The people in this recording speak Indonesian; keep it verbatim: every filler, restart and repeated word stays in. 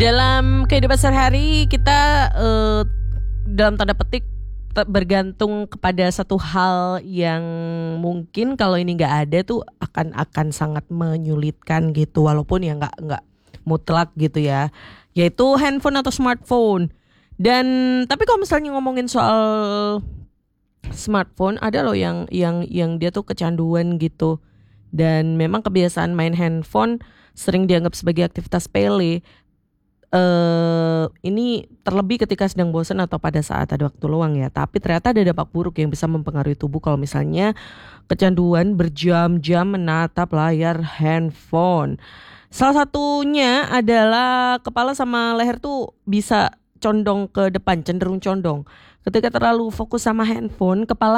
Dalam kehidupan sehari-hari kita uh, dalam tanda petik bergantung kepada satu hal yang mungkin kalau ini nggak ada tuh akan akan sangat menyulitkan gitu, walaupun ya nggak nggak mutlak gitu ya, yaitu handphone atau smartphone. Dan tapi kalau misalnya ngomongin soal smartphone, ada loh yang yang yang dia tuh kecanduan gitu, dan memang kebiasaan main handphone sering dianggap sebagai aktivitas sepele. Uh, ini terlebih ketika sedang bosan atau pada saat ada waktu luang ya. Tapi ternyata ada dampak buruk yang bisa mempengaruhi tubuh kalau misalnya kecanduan berjam-jam menatap layar handphone. Salah satunya adalah kepala sama leher tuh bisa condong ke depan, cenderung condong. Ketika terlalu fokus sama handphone, kepala